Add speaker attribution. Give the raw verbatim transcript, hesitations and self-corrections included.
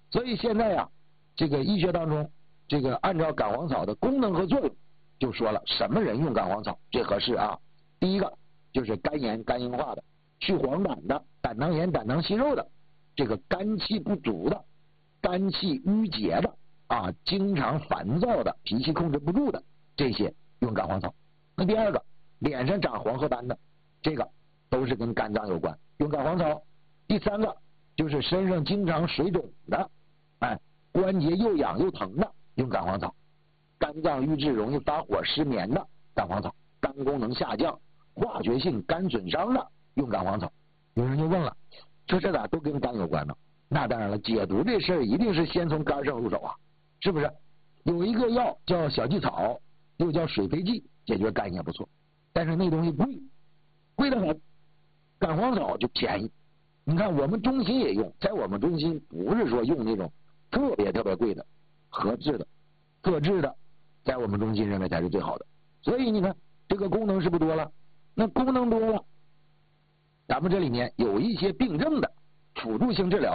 Speaker 1: 所以现在呀，这个医学当中，这个按照干黄草的功能和作用，就说了什么人用干黄草最合适啊？第一个就是肝炎、肝硬化的，去黄疸的，胆囊炎、胆囊息肉的，这个肝气不足的，肝气郁结的啊，经常烦躁的，脾气控制不住的，这些用干黄草。那第二个，脸上长黄褐斑的，这个都是跟肝脏有关，用干黄草。第三个就是身上经常水肿的，哎，关节又痒又疼的，用干黄草。肝脏郁滞容易发火失眠的，干黄草。肝功能下降、化学性肝损伤的，用干黄草。有人就问了，说这咋都跟肝有关呢？那当然了，解毒这事儿一定是先从肝上入手啊，是不是？有一个药叫小济草，又叫水飞剂，解决肝也不错，但是那东西贵，贵得很。干黄草就便宜。你看我们中心也用，在我们中心不是说用那种特别特别贵的，合制的、特制的，在我们中心认为才是最好的。所以你看这个功能是不是多了？那功能多了，咱们这里面有一些病症的辅助性治疗